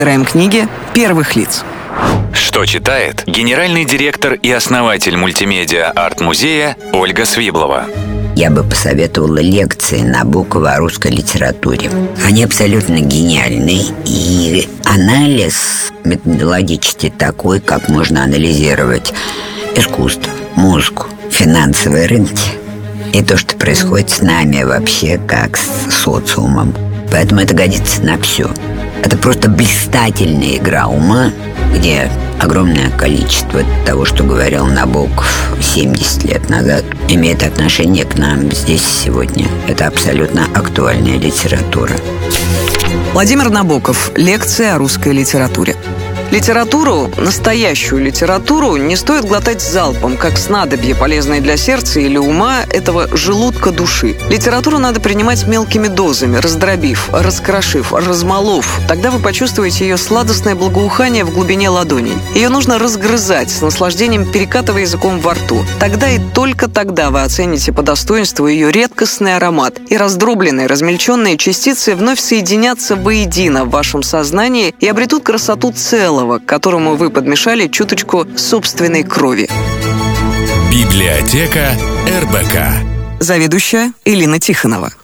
Разбираем книги первых лиц. Что читает генеральный директор и основатель мультимедиа арт-музея Ольга Свиблова. Я бы посоветовала лекции Набокова о русской литературе. Они абсолютно гениальны, и анализ методологически такой, как можно анализировать искусство, музыку, финансовые рынки и то, что происходит с нами вообще, как с социумом. Поэтому это годится на все. Это просто блистательная игра ума, где огромное количество того, что говорил Набоков 70 лет назад, имеет отношение к нам здесь сегодня. Это абсолютно актуальная литература. Владимир Набоков. Лекция о русской литературе. Литературу, настоящую литературу, не стоит глотать залпом, как снадобье, полезное для сердца или ума этого желудка души. Литературу надо принимать мелкими дозами, раздробив, раскрошив, размолов. Тогда вы почувствуете ее сладостное благоухание в глубине ладоней. Ее нужно разгрызать, с наслаждением перекатывая языком во рту. Тогда и только тогда вы оцените по достоинству ее редкостный аромат, и раздробленные, размельченные частицы вновь соединятся воедино в вашем сознании и обретут красоту целого, к которому вы подмешали чуточку собственной крови. Библиотека РБК. Заведующая Элина Тихонова.